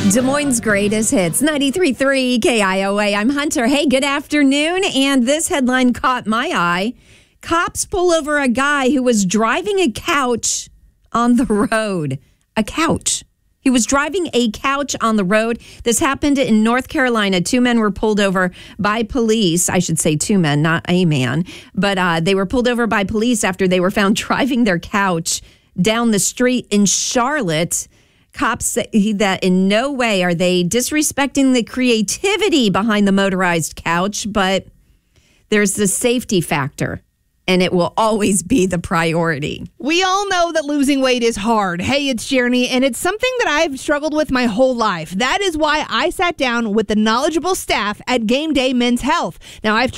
Des Moines' greatest hits, 93.3 KIOA. I'm Hunter. Hey, good afternoon. And this headline caught my eye. Cops pull over a guy who was driving a couch on the road. A couch. He was driving a couch on the road. This happened in North Carolina. Two men were pulled over by police. I should say two men, not a man. But they were pulled over by police after they were found driving their couch down the street in Charlotte. Cops say that in no way are they disrespecting the creativity behind the motorized couch, but there's the safety factor, and it will always be the priority. We all know that losing weight is hard. Hey, it's Jeremy, and it's something that I've struggled with my whole life. That is why I sat down with the knowledgeable staff at Game Day Men's Health. Now, I've